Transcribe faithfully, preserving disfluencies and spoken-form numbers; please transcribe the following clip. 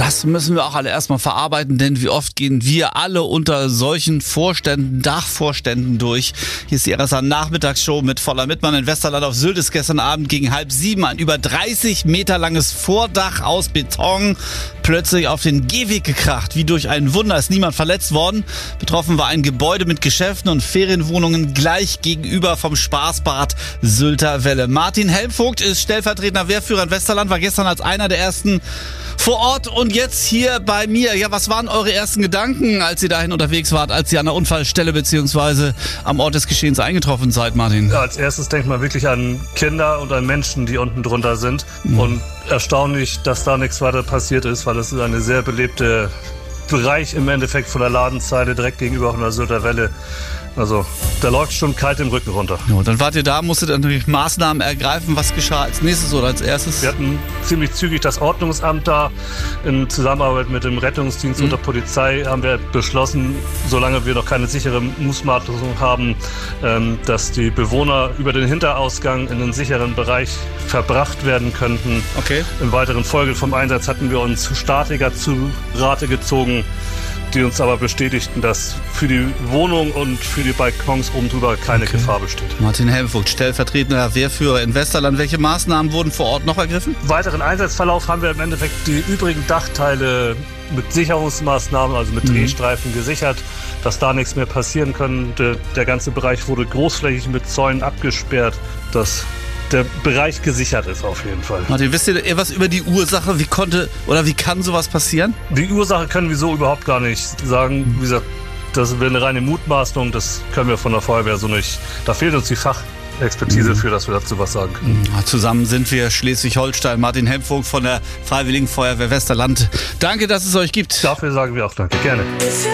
Das müssen wir auch alle erstmal verarbeiten, denn wie oft gehen wir alle unter solchen Vorständen, Dachvorständen durch. Hier ist die R S A-Nachmittagsshow mit Voller Mittmann. In Westerland auf Sylt ist gestern Abend gegen halb sieben ein über dreißig Meter langes Vordach aus Beton plötzlich auf den Gehweg gekracht. Wie durch ein Wunder ist niemand verletzt worden. Betroffen war ein Gebäude mit Geschäften und Ferienwohnungen gleich gegenüber vom Spaßbad Sylter Welle. Martin Helmvogt ist stellvertretender Wehrführer in Westerland, war gestern als einer der ersten vor Ort und jetzt hier bei mir. Ja, was waren eure ersten Gedanken, als ihr dahin unterwegs wart, als ihr an der Unfallstelle bzw. am Ort des Geschehens eingetroffen seid, Martin? Ja, als erstes denkt man wirklich an Kinder und an Menschen, die unten drunter sind. Mhm. Und erstaunlich, dass da nichts weiter passiert ist, weil es ist eine sehr belebte Bereich im Endeffekt von der Ladenzeile direkt gegenüber von der Sylter Welle. Also da läuft schon kalt im Rücken runter. Ja, dann wart ihr da, musstet natürlich Maßnahmen ergreifen. Was geschah als nächstes oder als erstes? Wir hatten ziemlich zügig das Ordnungsamt da. In Zusammenarbeit mit dem Rettungsdienst mhm. und der Polizei haben wir beschlossen, solange wir noch keine sichere Mutmaßung haben, dass die Bewohner über den Hinterausgang in einen sicheren Bereich verbracht werden könnten. Okay. Im weiteren Folge vom Einsatz hatten wir uns Statiker zu Rate gezogen, die uns aber bestätigten, dass für die Wohnung und für die Balkons oben drüber keine okay. Gefahr besteht. Martin Helmvogt, stellvertretender Wehrführer in Westerland. Welche Maßnahmen wurden vor Ort noch ergriffen? Im weiteren Einsatzverlauf haben wir im Endeffekt die übrigen Dachteile mit Sicherungsmaßnahmen, also mit mhm. Drehstreifen gesichert, dass da nichts mehr passieren könnte. Der ganze Bereich wurde großflächig mit Zäunen abgesperrt, dass der Bereich gesichert ist auf jeden Fall. Martin, wisst ihr etwas über die Ursache? Wie konnte oder wie kann sowas passieren? Die Ursache können wir so überhaupt gar nicht sagen. Wie gesagt, das wäre eine reine Mutmaßung. Das können wir von der Feuerwehr so nicht. Da fehlt uns die Fachexpertise mhm. für, dass wir dazu was sagen können. Ja, zusammen sind wir Schleswig-Holstein. Martin Helmvogt von der Freiwilligen Feuerwehr Westerland. Danke, dass es euch gibt. Dafür sagen wir auch danke. Gerne.